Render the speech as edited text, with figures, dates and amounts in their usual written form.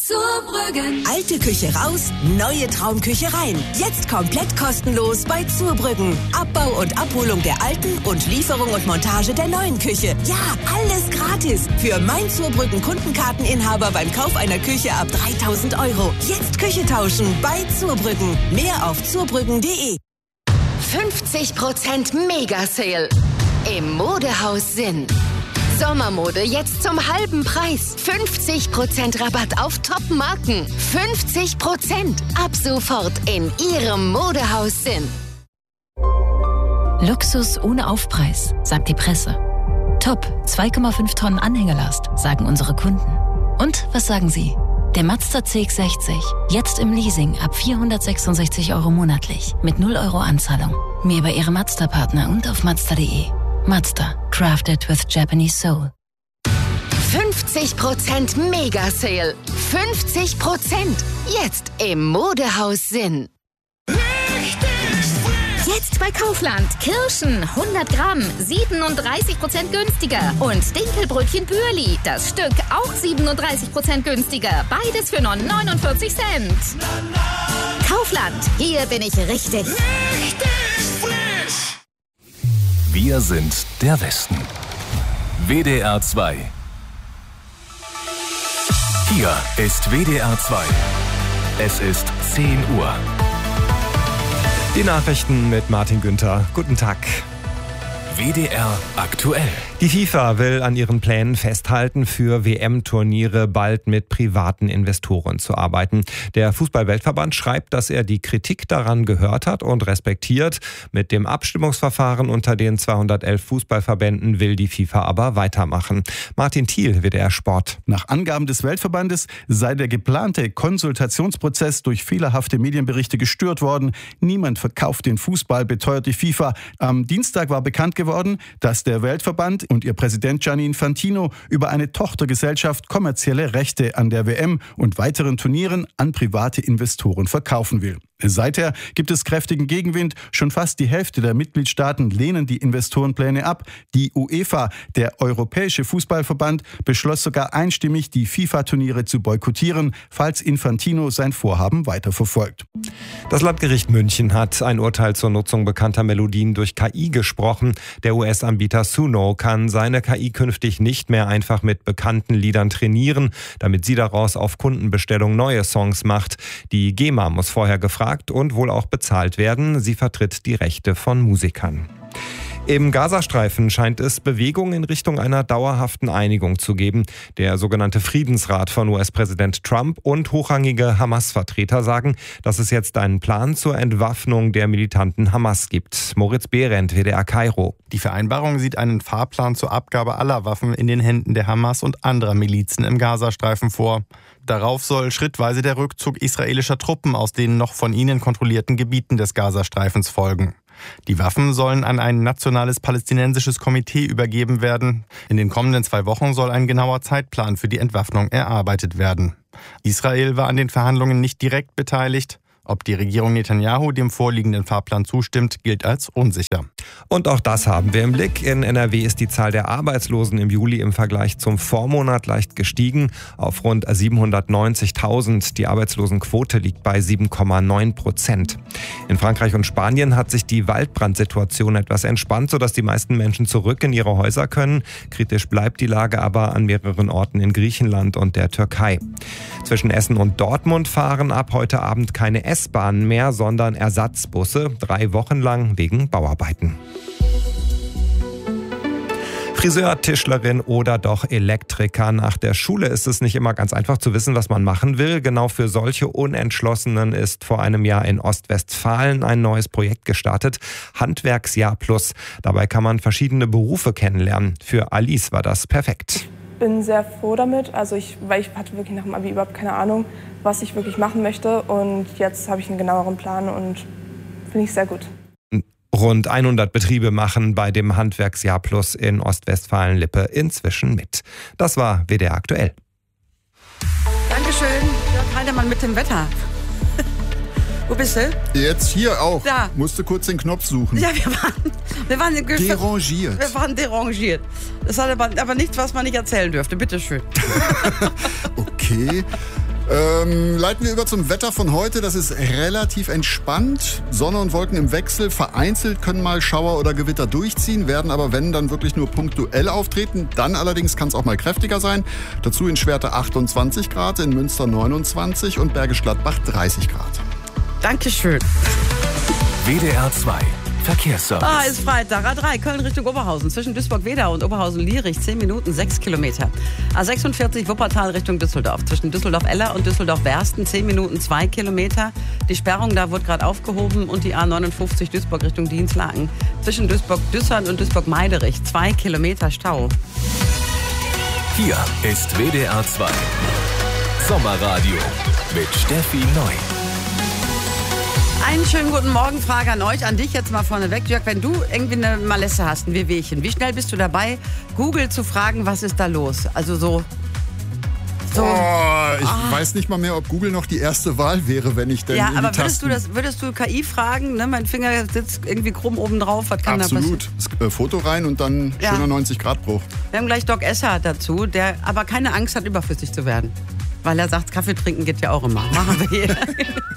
Zurbrüggen. Alte Küche raus, neue Traumküche rein. Jetzt komplett kostenlos bei Zurbrüggen. Abbau und Abholung der alten und Lieferung und Montage der neuen Küche. Ja, alles gratis. Für mein Zurbrüggen Kundenkarteninhaber beim Kauf einer Küche ab 3.000 €. Jetzt Küche tauschen bei Zurbrüggen. Mehr auf zurbrüggen.de. 50% Mega-Sale im Modehaus Sinn. Sommermode jetzt zum halben Preis. 50% Rabatt auf Top-Marken. 50% ab sofort in Ihrem Modehaus Sinn. Luxus ohne Aufpreis, sagt die Presse. Top, 2,5 Tonnen Anhängelast, sagen unsere Kunden. Und was sagen Sie? Der Mazda CX-60, jetzt im Leasing ab 466 € monatlich, mit 0 € Anzahlung. Mehr bei Ihrem Mazda-Partner und auf Mazda.de. Mazda, crafted with Japanese soul. 50% Mega-Sale. 50% jetzt im Modehaus Sinn. Jetzt bei Kaufland. Kirschen 100 Gramm, 37% günstiger. Und Dinkelbrötchen Bürli, das Stück auch 37% günstiger. Beides für nur 49 Cent. Kaufland, hier bin ich richtig. Wir sind der Westen. WDR 2. Hier ist WDR 2. Es ist 10 Uhr. Die Nachrichten mit Martin Günther. Guten Tag. WDR aktuell. Die FIFA will an ihren Plänen festhalten, für WM-Turniere bald mit privaten Investoren zu arbeiten. Der Fußball-Weltverband schreibt, dass er die Kritik daran gehört hat und respektiert. Mit dem Abstimmungsverfahren unter den 211 Fußballverbänden will die FIFA aber weitermachen. Martin Thiel, WDR Sport. Nach Angaben des Weltverbandes sei der geplante Konsultationsprozess durch fehlerhafte Medienberichte gestört worden. Niemand verkauft den Fußball, beteuert die FIFA. Am Dienstag war bekannt geworden, dass der Weltverband und ihr Präsident Gianni Infantino über eine Tochtergesellschaft kommerzielle Rechte an der WM und weiteren Turnieren an private Investoren verkaufen will. Seither gibt es kräftigen Gegenwind. Schon fast die Hälfte der Mitgliedstaaten lehnen die Investorenpläne ab. Die UEFA, der Europäische Fußballverband, beschloss sogar einstimmig, die FIFA-Turniere zu boykottieren, falls Infantino sein Vorhaben weiterverfolgt. Das Landgericht München hat ein Urteil zur Nutzung bekannter Melodien durch KI gesprochen. Der US-Anbieter Suno kann seine KI künftig nicht mehr einfach mit bekannten Liedern trainieren, damit sie daraus auf Kundenbestellung neue Songs macht. Die GEMA muss vorher gefragt und wohl auch bezahlt werden. Sie vertritt die Rechte von Musikern. Im Gazastreifen scheint es Bewegung in Richtung einer dauerhaften Einigung zu geben. Der sogenannte Friedensrat von US-Präsident Trump und hochrangige Hamas-Vertreter sagen, dass es jetzt einen Plan zur Entwaffnung der militanten Hamas gibt. Moritz Behrendt, WDR Kairo. Die Vereinbarung sieht einen Fahrplan zur Abgabe aller Waffen in den Händen der Hamas und anderer Milizen im Gazastreifen vor. Darauf soll schrittweise der Rückzug israelischer Truppen aus den noch von ihnen kontrollierten Gebieten des Gazastreifens folgen. Die Waffen sollen an ein nationales palästinensisches Komitee übergeben werden. In den kommenden 2 Wochen soll ein genauer Zeitplan für die Entwaffnung erarbeitet werden. Israel war an den Verhandlungen nicht direkt beteiligt. Ob die Regierung Netanyahu dem vorliegenden Fahrplan zustimmt, gilt als unsicher. Und auch das haben wir im Blick. In NRW ist die Zahl der Arbeitslosen im Juli im Vergleich zum Vormonat leicht gestiegen auf rund 790.000. Die Arbeitslosenquote liegt bei 7,9%. In Frankreich und Spanien hat sich die Waldbrandsituation etwas entspannt, sodass die meisten Menschen zurück in ihre Häuser können. Kritisch bleibt die Lage aber an mehreren Orten in Griechenland und der Türkei. Zwischen Essen und Dortmund fahren ab heute Abend keine S-Bahnen mehr, sondern Ersatzbusse, 3 Wochen lang wegen Bauarbeiten. Friseur, Tischlerin oder doch Elektriker. Nach der Schule ist es nicht immer ganz einfach zu wissen, was man machen will. Genau für solche Unentschlossenen ist vor einem Jahr in Ostwestfalen ein neues Projekt gestartet. Handwerksjahr Plus. Dabei kann man verschiedene Berufe kennenlernen. Für Alice war das perfekt. Ich bin sehr froh damit, weil ich hatte wirklich nach dem Abi überhaupt keine Ahnung, was ich wirklich machen möchte. Und jetzt habe ich einen genaueren Plan und finde ich sehr gut. Rund 100 Betriebe machen bei dem Handwerksjahr Plus in Ostwestfalen-Lippe inzwischen mit. Das war WDR aktuell. Dankeschön, Jörg Heidemann mit dem Wetter. Wo bist du? Jetzt hier auch. Da. Musste kurz den Knopf suchen. Ja, wir waren derangiert. Wir waren derangiert. Das hat aber nichts, was man nicht erzählen dürfte. Bitteschön. Okay. Leiten wir über zum Wetter von heute. Das ist relativ entspannt. Sonne und Wolken im Wechsel. Vereinzelt können mal Schauer oder Gewitter durchziehen, werden aber, wenn, dann wirklich nur punktuell auftreten. Dann allerdings kann es auch mal kräftiger sein. Dazu in Schwerte 28 Grad, in Münster 29 und Bergisch Gladbach 30 Grad. Dankeschön. WDR 2 Verkehrsservice. Ist Freitag. A3 Köln Richtung Oberhausen. Zwischen Duisburg-Wedau und Oberhausen-Lierich 10 Minuten, 6 Kilometer. A46 Wuppertal Richtung Düsseldorf. Zwischen Düsseldorf-Eller und Düsseldorf-Bersten 10 Minuten, 2 Kilometer. Die Sperrung da wird gerade aufgehoben. Und die A59 Duisburg Richtung Dienstlaken. Zwischen Duisburg-Düssern und Duisburg-Meiderich 2 Kilometer Stau. Hier ist WDR 2 Sommerradio mit Steffi Neu. Einen schönen guten Morgen, Frage an euch, an dich jetzt mal vorneweg. Jörg, wenn du irgendwie eine Malesse hast, ein Wehwehchen, wie schnell bist du dabei, Google zu fragen, was ist da los? Also so. Ich weiß nicht mal mehr, ob Google noch die erste Wahl wäre, wenn ich denn Ja, in aber die Tasten... würdest du KI fragen? Ne? Mein Finger sitzt irgendwie krumm oben drauf. Was kann da passieren? Absolut. Foto rein und dann schöner 90-Grad-Bruch. Wir haben gleich Doc Esser dazu, der aber keine Angst hat, überflüssig zu werden. Weil er sagt, Kaffee trinken geht ja auch immer. Machen wir hier.